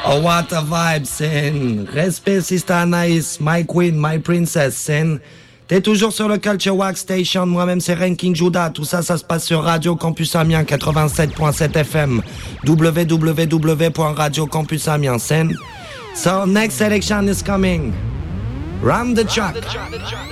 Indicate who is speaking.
Speaker 1: Oh, what a vibe, Sin. Respect, Sister Anaïs, my queen, my princess, Sin. T'es toujours sur le Culture Wax Station, moi-même c'est Ranking Judah, tout ça, ça se passe sur Radio Campus Amiens 87.7 FM, www.radiocampusamiens, Sin. So, next selection is coming. Run the track.